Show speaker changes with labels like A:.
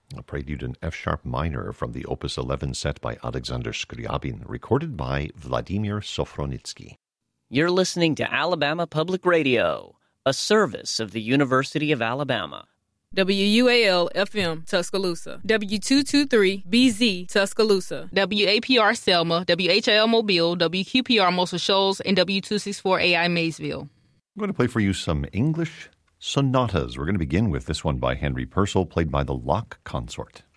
A: A prelude in F-sharp minor from the Opus 11 set by Alexander Scriabin, recorded by Vladimir Sofronitsky.
B: You're listening to Alabama Public Radio, a service of the University of Alabama.
C: WUAL-FM, Tuscaloosa. W223-BZ, Tuscaloosa.
D: WAPR Selma, WHL Mobile, WQPR Muscle Shoals, and W264AI Maysville.
A: I'm going to play for you some English sonatas. We're going to begin with this one by Henry Purcell, played by the Locke Consort.